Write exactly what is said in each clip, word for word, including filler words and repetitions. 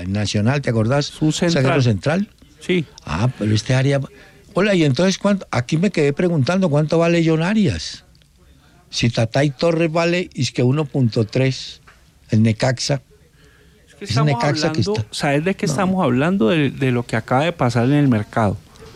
en Nacional, ¿te acordás? Un central. ¿Zaguero central? Sí. Ah, pero este Arias... Hola, y entonces, ¿cuánto? Aquí me quedé preguntando, ¿cuánto vale John Arias? Si Tatay Torres vale, es que uno punto tres, el Necaxa. Es que Es estamos Necaxa hablando, que está... ¿sabes de qué No. estamos hablando? De, de lo que acaba de pasar en el mercado.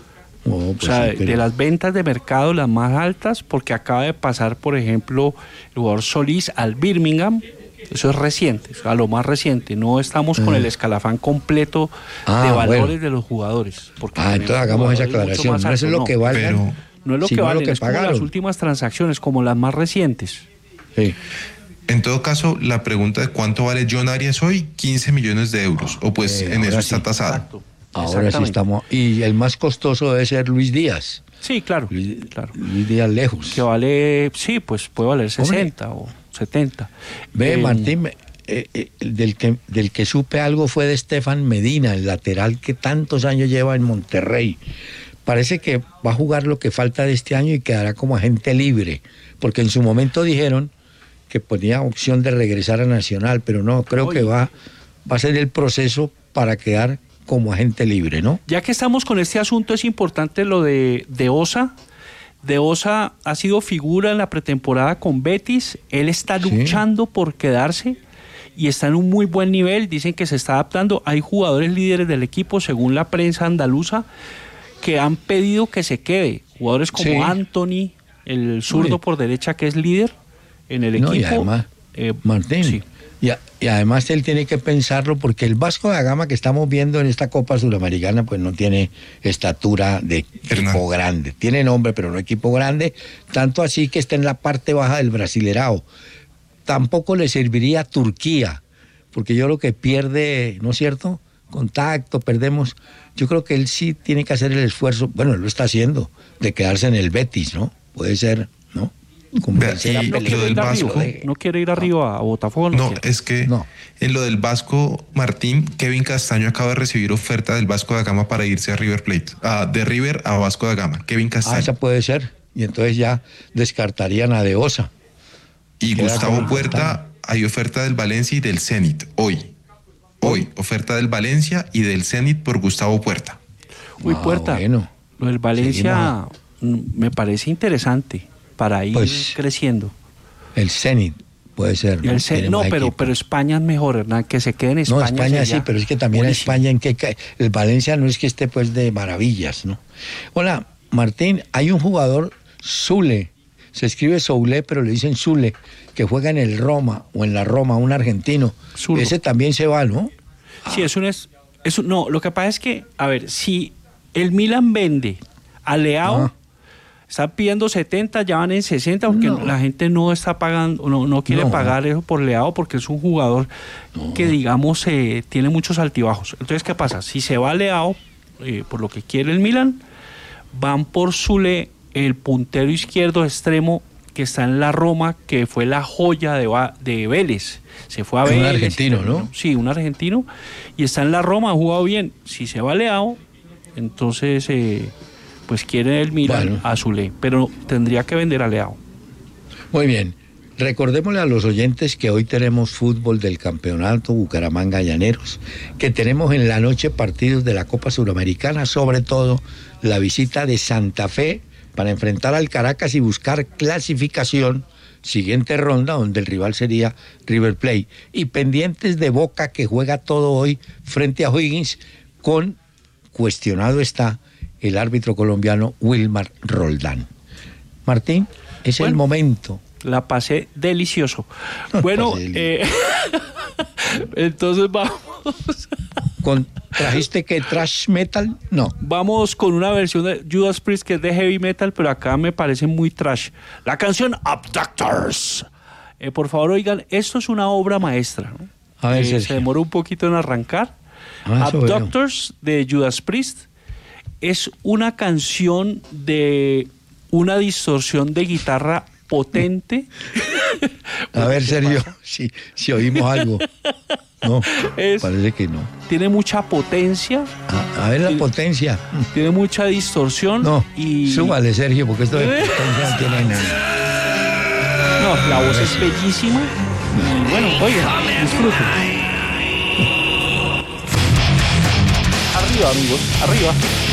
Oh, pues O sea, sí, pero... de las ventas de mercado las más altas, porque acaba de pasar, por ejemplo, el jugador Solís al Birmingham. Eso es reciente, o sea, lo más reciente. No estamos con Ah. el escalafán completo Ah, de valores bueno. de los jugadores. Porque Ah, entonces tenemos hagamos esa jugadores mucho aclaración. más No eso es altos, lo que no. valgan, Pero- No es lo sino que valen, lo que es como las pagaron. últimas transacciones, como las más recientes. Sí. En todo caso, la pregunta de cuánto vale John Arias hoy, quince millones de euros, o pues Eh, en eso ahora está sí. tasado. Exacto. Ahora sí Exactamente. estamos... Y el más costoso debe ser Luis Díaz. Sí, claro, Luis, claro. Luis Díaz lejos. Que vale, sí, pues puede valer sesenta o setenta. Ve, Eh, Martín, me- eh, eh, del, que, del que supe algo fue de Estefan Medina, el lateral que tantos años lleva en Monterrey. Parece que va a jugar lo que falta de este año y quedará como agente libre, porque en su momento dijeron que ponía opción de regresar a Nacional, pero no, creo Oye. que va, va a ser el proceso para quedar como agente libre, ¿no? Ya que estamos con este asunto, es importante lo de, de Osa. De Osa ha sido figura en la pretemporada con Betis. Él está Sí. luchando por quedarse y está en un muy buen nivel. Dicen que se está adaptando. Hay jugadores líderes del equipo, según la prensa andaluza, que han pedido que se quede. Jugadores como Sí. Anthony, el zurdo Uy. por derecha que es líder en el equipo. No, y además, Eh, Martín, sí. y, a- y además él tiene que pensarlo porque el Vasco da Gama que estamos viendo en esta Copa Suramericana pues no tiene estatura de Hernán. equipo grande. Tiene nombre, pero no equipo grande, tanto así que está en la parte baja del Brasilerao. Tampoco le serviría a Turquía, porque yo creo que pierde, ¿no es cierto?, contacto, perdemos. Yo creo que él sí tiene que hacer el esfuerzo, bueno, él lo está haciendo, de quedarse en el Betis, ¿no? Puede ser, ¿no? Convencer a y No lo Pelé. quiere del ir arriba, Vasco- no quiere ir arriba a Botafogo. No, No, quiere. es que No. en lo del Vasco, Martín, Kevin Castaño acaba de recibir oferta del Vasco da Gama para irse a River Plate. Ah, de River a Vasco da Gama. Kevin Ah, Castaño. esa puede ser. Y entonces ya descartarían a De Osa. y queda Gustavo como Puerta, hay oferta del Valencia y del Zenit. Hoy. Hoy, oferta del Valencia y del Zenit por Gustavo Puerta. Uy, Ah, Puerta. bueno. Lo del Valencia mm, me parece interesante para ir Pues, creciendo. El Zenit puede ser. Y el Ce- Tiene no, más pero, equipo. pero España es mejor, Hernán, que se quede en No, España. España sí, sería pero es que también a buenísimo. España en que cae. El Valencia no es que esté pues de maravillas, ¿no? Hola, Martín, hay un jugador, Zule, se escribe Soule, pero le dicen Zule, que juega en el Roma o en la Roma, un argentino. Zurdo. Ese también se va, ¿no? Sí, es un... Es, es un- no, lo que pasa es que, a ver, si el Milan vende a Leao, Ah. están pidiendo setenta, ya van en sesenta, porque No. la gente no está pagando, no, no quiere No. pagar eso por Leao, porque es un jugador que, digamos, eh, tiene muchos altibajos. Entonces, ¿qué pasa? Si se va Leao, eh, por lo que quiere el Milan, van por Zule, el puntero izquierdo extremo que está en la Roma, que fue la joya de, Va- de Vélez. Se fue a Es un Vélez. argentino, y terminó- ¿no? Sí, un argentino. Y está en la Roma, ha jugado bien. Si se va Leao, entonces eh, pues quiere el Milan Bueno. a Zule, pero tendría que vender a Leao. Muy bien. Recordémosle a los oyentes que hoy tenemos fútbol del campeonato Bucaramanga Llaneros, que tenemos en la noche partidos de la Copa Suramericana, sobre todo la visita de Santa Fe para enfrentar al Caracas y buscar clasificación, siguiente ronda, donde el rival sería River Plate. Y pendientes de Boca, que juega todo hoy frente a O'Higgins, con, cuestionado está, el árbitro colombiano Wilmar Roldán. Martín, es Bueno. el momento. La pasé delicioso. Bueno, pasé eh, entonces vamos, Con, ¿Trajiste que trash metal? No. vamos con una versión de Judas Priest que es de heavy metal, pero acá me parece muy trash. La canción Abductors. Eh, por favor, oigan, esto es una obra maestra, ¿no? A ver, Eh, Sergio. se demoró un poquito en arrancar. Ah, eso veo. Abductors de Judas Priest es una canción de una distorsión de guitarra potente. A ver, Sergio, si, si oímos algo. No, Es- parece que no. Tiene mucha potencia, A, a ver la Sí. potencia. tiene mucha distorsión. No, y súbale, Sergio, porque esto de potencia no tiene nada. no, la voz es bellísima. Y bueno, oigan, disfruten. arriba, amigos, arriba.